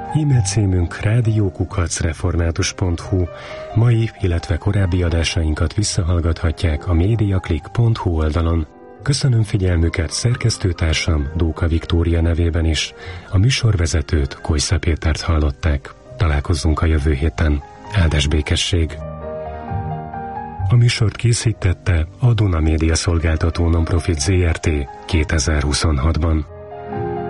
E-mail címünk rádiókukac.református.hu. Mai, illetve korábbi adásainkat visszahallgathatják a mediaclick.hu oldalon. Köszönöm figyelmüket szerkesztőtársam Dóka Viktória nevében is. A műsorvezetőt, Kojsza Pétert hallották. Találkozzunk a jövő héten. Áldás békesség! A műsort készítette a Duna Média Szolgáltató Nonprofit Zrt. 2026-ban.